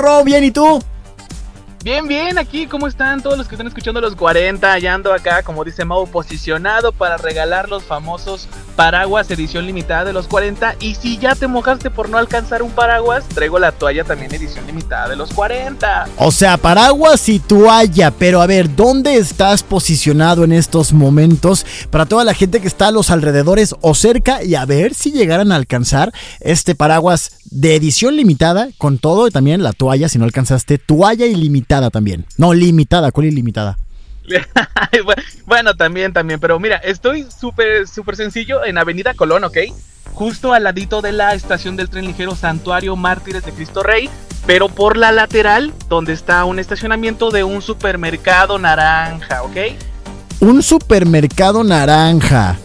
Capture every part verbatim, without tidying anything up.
Ro? ¿Bien y tú? Bien, bien, aquí, ¿cómo están todos los que están escuchando los cuarenta? Ya ando acá, como dice Mau, posicionado para regalar los famosos paraguas edición limitada de los cuarenta. Y si ya te mojaste por no alcanzar un paraguas, traigo la toalla también edición limitada de los cuarenta. O sea, paraguas y toalla, pero a ver, ¿dónde estás posicionado en estos momentos? Para toda la gente que está a los alrededores o cerca, y a ver si llegaran a alcanzar este paraguas de edición limitada, con todo, y también la toalla, si no alcanzaste, toalla ilimitada también. No, limitada, ¿cuál ilimitada? Bueno, también, también, pero mira, estoy súper, súper sencillo en Avenida Colón, ¿ok? Justo al ladito de la estación del tren ligero Santuario Mártires de Cristo Rey, pero por la lateral, donde está un estacionamiento de un supermercado naranja, ¿ok? Un supermercado naranja.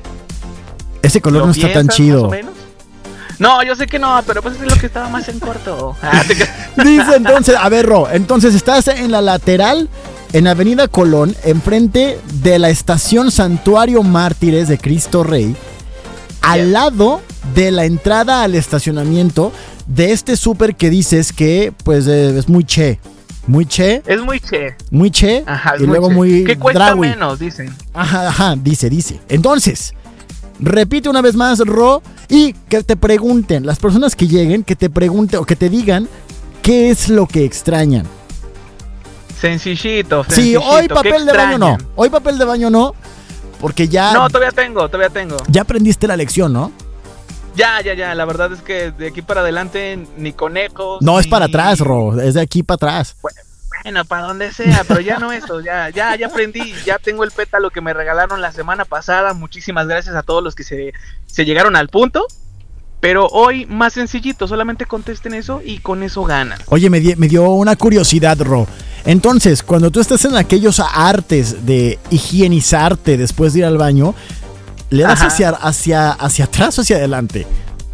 Ese color no está tan chido. Más o menos? No, yo sé que no, pero pues es lo que estaba más en corto. Dice entonces, a ver, Ro, entonces estás en la lateral, en Avenida Colón, enfrente de la estación Santuario Mártires de Cristo Rey, al yeah. lado de la entrada al estacionamiento de este súper que dices que, pues, eh, es muy che. Muy che. Es muy che. Muy che. Ajá, y muy luego che. Muy que cuesta drawi. menos, dicen. Ajá, ajá, dice, dice. Entonces, repite una vez más, Ro, y que te pregunten, las personas que lleguen, que te pregunten o que te digan qué es lo que extrañan. Sencillito, sencillito. Sí, hoy papel de baño no. Hoy papel de baño no, porque ya... No, todavía tengo, todavía tengo. Ya aprendiste la lección, ¿no? Ya, ya, ya. La verdad es que de aquí para adelante ni conejos. No, ni... es para atrás, Ro. Es de aquí para atrás. Bueno, bueno, para donde sea, pero ya no eso. Ya, ya, ya aprendí. Ya tengo el pétalo que me regalaron la semana pasada. Muchísimas gracias a todos los que se, se llegaron al punto. Pero hoy más sencillito, solamente contesten eso y con eso ganan. Oye, me, di- me dio una curiosidad, Ro. Entonces, cuando tú estás en aquellos artes de higienizarte después de ir al baño, ¿le das hacia, hacia, hacia atrás o hacia adelante?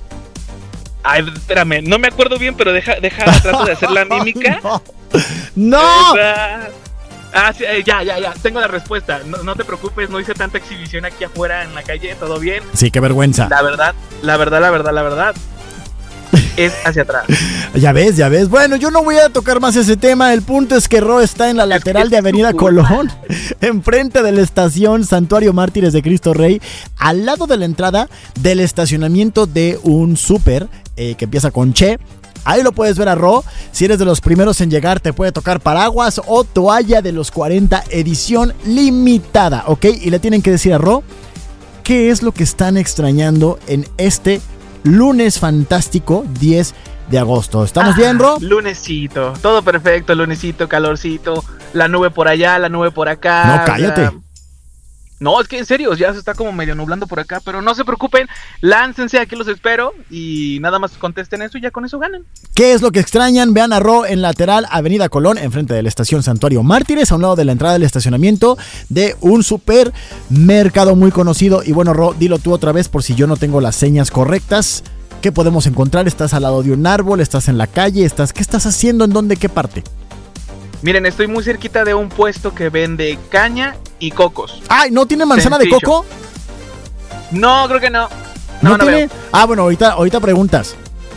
Ay, espérame, no me acuerdo bien, pero deja, deja, trato de hacer la mímica. ¡No! ¡No! Esa... Ah, sí, ya, ya, ya, tengo la respuesta. No, no te preocupes, no hice tanta exhibición aquí afuera en la calle, todo bien. Sí, qué vergüenza. La verdad, la verdad, la verdad, la verdad, es hacia atrás. Ya ves, ya ves. Bueno, yo no voy a tocar más ese tema. El punto es que Ro está en la lateral de Avenida Colón, enfrente de la estación Santuario Mártires de Cristo Rey, al lado de la entrada del estacionamiento de un súper eh, que empieza con Che. Ahí lo puedes ver a Ro. Si eres de los primeros en llegar, te puede tocar paraguas o toalla de los cuarenta edición limitada, ¿ok? Y le tienen que decir a Ro qué es lo que están extrañando en este lunes fantástico diez de agosto. ¿Estamos ah, bien, Ro? Lunesito, todo perfecto, lunesito, calorcito, la nube por allá, la nube por acá. No, cállate. La... No, es que en serio, ya se está como medio nublando por acá, pero no se preocupen, láncense, aquí los espero y nada más contesten eso y ya con eso ganan. ¿Qué es lo que extrañan? Vean a Ro en lateral Avenida Colón, enfrente de la estación Santuario Mártires, a un lado de la entrada del estacionamiento de un supermercado muy conocido. Y bueno, Ro, dilo tú otra vez por si yo no tengo las señas correctas. ¿Qué podemos encontrar? ¿Estás al lado de un árbol? ¿Estás en la calle? ¿Estás... ¿Qué estás haciendo? ¿En dónde? ¿Qué parte? Miren, estoy muy cerquita de un puesto que vende caña y cocos. ¡Ay! ¿No tiene manzana Sencillo. de coco? No, creo que no. ¿No, no, no tiene? Veo. Ah, bueno, ahorita, ahorita preguntas.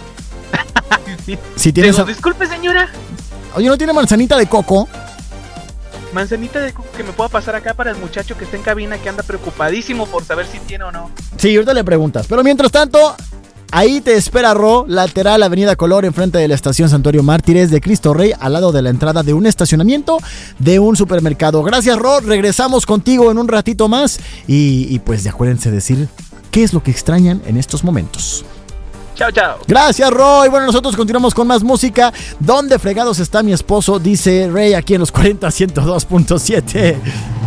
sí. Si tienes Digo, a... Disculpe, señora. Oye, ¿no tiene manzanita de coco? Manzanita de coco que me pueda pasar acá para el muchacho que está en cabina, que anda preocupadísimo por saber si tiene o no. Sí, ahorita le preguntas. Pero mientras tanto... Ahí te espera Ro, lateral Avenida Colón, enfrente de la estación Santuario Mártires de Cristo Rey, al lado de la entrada de un estacionamiento de un supermercado. Gracias, Ro, regresamos contigo en un ratito más y, y pues acuérdense de decir qué es lo que extrañan en estos momentos. Chao, chao. Gracias, Ro. Y bueno, nosotros continuamos con más música. ¿Dónde fregados está mi esposo? Dice Rey aquí en los cuarenta ciento dos punto siete.